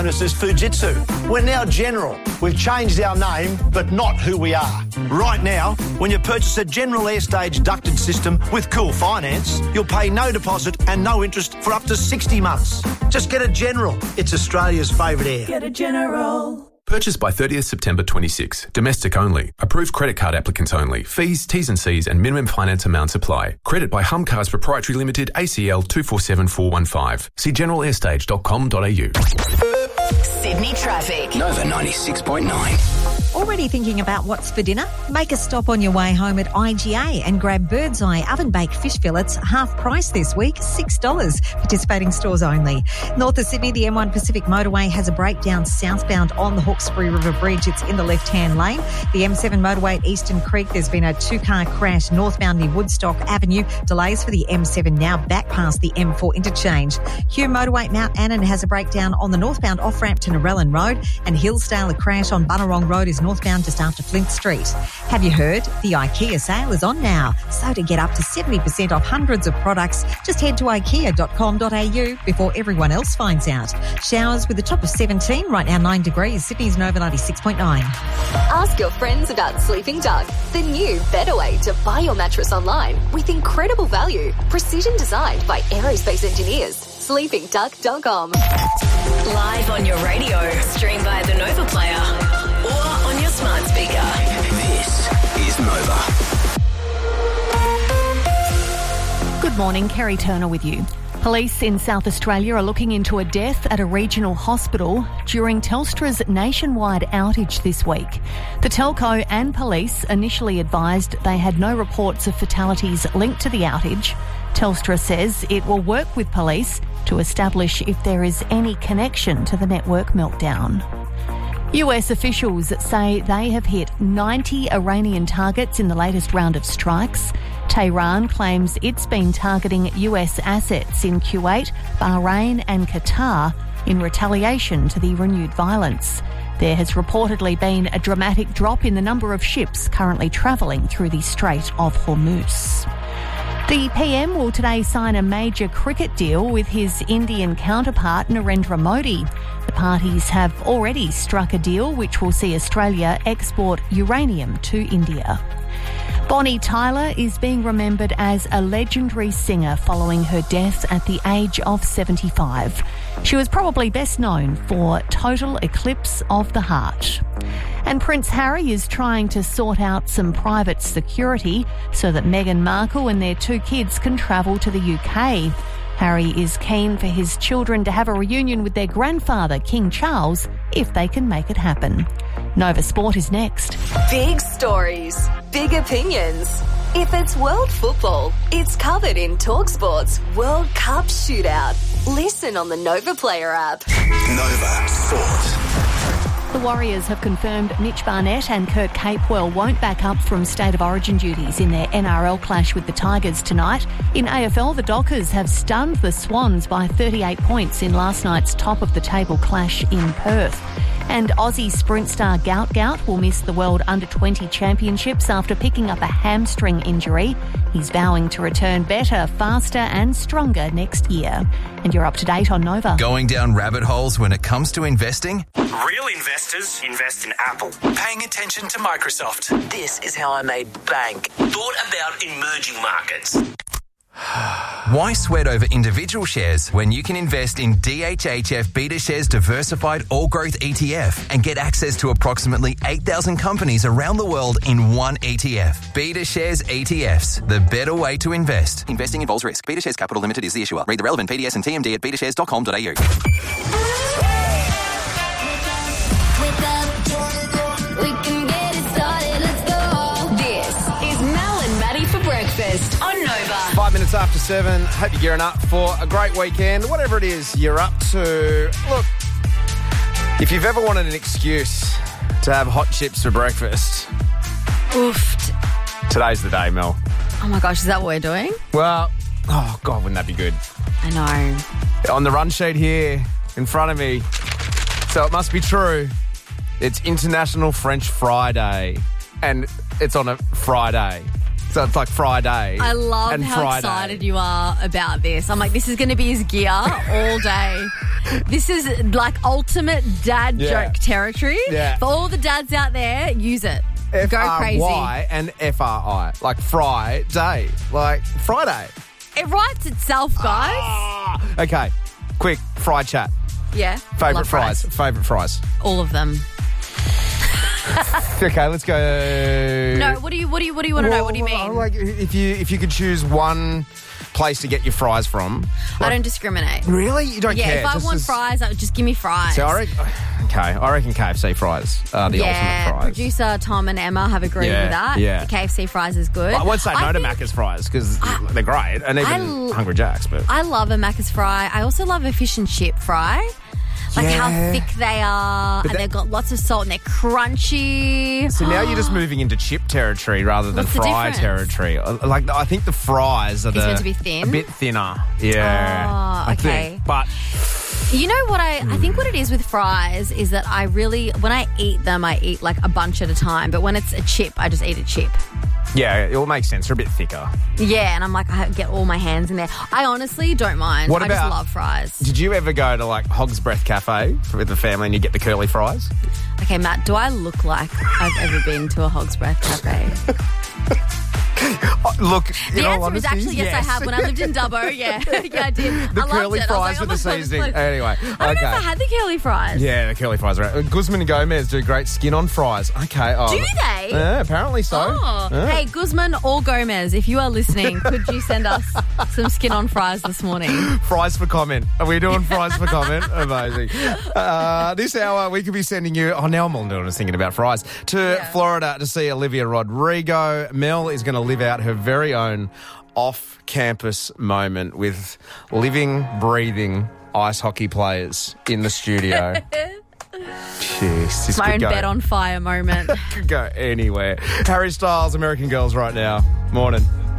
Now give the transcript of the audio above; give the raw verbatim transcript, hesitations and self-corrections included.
This is Fujitsu. We're now General. We've changed our name, but not who we are. Right now, when you purchase a General Airstage ducted system with Cool Finance, you'll pay no deposit and no interest for up to sixty months. Just get a General. It's Australia's favourite air. Get a General. Purchase by thirtieth September twenty-six. Domestic only. Approved credit card applicants only. Fees, T's and C's and minimum finance amounts apply. Credit by Hum Cars Proprietary Limited, A C L two four seven four one five. See general airstage dot com dot a u. Sydney traffic. Nova ninety-six point nine. Already thinking about what's for dinner? Make a stop on your way home at I G A and grab Bird's Eye oven-baked fish fillets, half price this week, six dollars. Participating stores only. North of Sydney, the M one Pacific Motorway has a breakdown southbound on the Hawkesbury River Bridge. It's in the left-hand lane. The M seven motorway at Eastern Creek, there's been a two-car crash northbound near Woodstock Avenue. Delays for the M seven now back past the M four interchange. Hume Motorway Mount Annan has a breakdown on the northbound off-ramp to Narellan Road, and Hillsdale, a crash on Bunnerong Road is northbound just after Flint Street. Have you heard? The IKEA sale is on now. So to get up to seventy percent off hundreds of products, just head to ikea dot com dot a u before everyone else finds out. Showers with a top of seventeen, right now nine degrees. Sydney's Nova ninety-six point nine. Ask your friends about Sleeping Duck, the new better way to buy your mattress online with incredible value. Precision designed by aerospace engineers. sleeping duck dot com. Live on your radio, stream by the Nova Player or on your smart speaker. This is Nova. Good morning, Kerry Turner with you. Police in South Australia are looking into a death at a regional hospital during Telstra's nationwide outage this week. The telco and police initially advised they had no reports of fatalities linked to the outage. Telstra says it will work with police to establish if there is any connection to the network meltdown. U S officials say they have hit ninety Iranian targets in the latest round of strikes. Tehran claims it's been targeting U S assets in Kuwait, Bahrain and Qatar in retaliation to the renewed violence. There has reportedly been a dramatic drop in the number of ships currently travelling through the Strait of Hormuz. The P M will today sign a major cricket deal with his Indian counterpart Narendra Modi. The parties have already struck a deal which will see Australia export uranium to India. Bonnie Tyler is being remembered as a legendary singer following her death at the age of seventy-five. She was probably best known for Total Eclipse of the Heart. And Prince Harry is trying to sort out some private security so that Meghan Markle and their two kids can travel to the U K. Harry is keen for his children to have a reunion with their grandfather, King Charles, if they can make it happen. Nova Sport is next. Big stories, big opinions. If it's world football, it's covered in TalkSport's World Cup Shootout. Listen on the Nova Player app. Nova Sport. The Warriors have confirmed Mitch Barnett and Kurt Capewell won't back up from State of Origin duties in their N R L clash with the Tigers tonight. In A F L, the Dockers have stunned the Swans by thirty-eight points in last night's top-of-the-table clash in Perth. And Aussie sprint star Gout Gout will miss the World Under twenty Championships after picking up a hamstring injury. He's vowing to return better, faster and stronger next year. And you're up to date on Nova. Going down rabbit holes when it comes to investing? Real investors invest in Apple. Paying attention to Microsoft. This is how I made bank. Thought about emerging markets. Why sweat over individual shares when you can invest in D H H F BetaShares Diversified All Growth E T F and get access to approximately eight thousand companies around the world in one E T F? BetaShares E T Fs, the better way to invest. Investing involves risk. BetaShares Capital Limited is the issuer. Read the relevant P D S and T M D at beta shares dot com dot a u. On Nova. Five minutes after seven. Hope you're gearing up for a great weekend. Whatever it is you're up to. Look, if you've ever wanted an excuse to have hot chips for breakfast, Oof. today's the day, Mel. Oh my gosh, is that what we're doing? Well, oh God, wouldn't that be good? I know. On the run sheet here in front of me, so it must be true. It's International French Fry Day, and it's on a Friday. So it's like Friday. I love and how Friday. excited you are about this. I'm like, this is going to be his gear all day. This is like ultimate dad Yeah. joke territory. Yeah. For all the dads out there, use it. F Go R crazy. Y and F R I. Like Friday. Like Friday. It writes itself, guys. Ah. Okay. Quick, fry chat. Yeah. Favourite Love fries. Favourite fries. All of them. Okay, let's go. No, what do you what do you what do you want to know? What do you Well, mean? Like if you if you could choose one place to get your fries from. I don't discriminate. Really? You don't yeah, care? if I Just want as- fries, I would just give me fries. So I reckon, okay, I reckon K F C fries are the yeah, ultimate fries. producer Tom and Emma have agreed Yeah, with that. yeah. The K F C fries is good. I won't say I no to think- Macca's fries because they're great, and even I l- Hungry Jack's. But I love a Macca's fry. I also love a fish and chip fry. Like how Yeah. thick they are, But and that- they've got lots of salt, and they're crunchy. so now you're just moving into chip territory rather than What's the fry difference? territory. Uh, Like I think the fries are It's the meant to be thin? a bit thinner. Yeah, Oh, I okay. think. But You know what I, I think what it is with fries is that I really, when I eat them, I eat like a bunch at a time. But when it's a chip, I just eat a chip. yeah, it will make sense. They're a bit thicker. Yeah, and I'm like, I get all my hands in there. I honestly don't mind. What I about- just love fries. Did you ever go to like Hog's Breath Cafe with the family and you get the curly fries? Okay, Matt, do I look like I've ever been to a Hog's Breath cafe? Oh, look, in The all answer is honesty, actually yes, I have. When I lived in Dubbo, yeah, yeah, I did. The I loved curly it. fries I was like, with oh the my God, seasoning. this place- Anyway, I don't okay. know if I had the curly fries. Yeah, the curly fries are out. Uh, Guzman and Gomez do great skin on fries. Okay. Oh, Do they? Yeah, apparently so. Oh, Yeah. hey, Guzman or Gomez, if you are listening, could you send us some skin on fries this morning? Fries for comment. Are we doing fries for comment? Amazing. Uh, this hour, we could be sending you. Oh, now I'm all doing is thinking about fries. To Florida to see Olivia Rodrigo. Mel is going to live out her very own off-campus moment with living, breathing ice hockey players in the studio. Jeez, this My could own go, bed on fire moment. could go anywhere. Harry Styles, American Girls right now. Morning.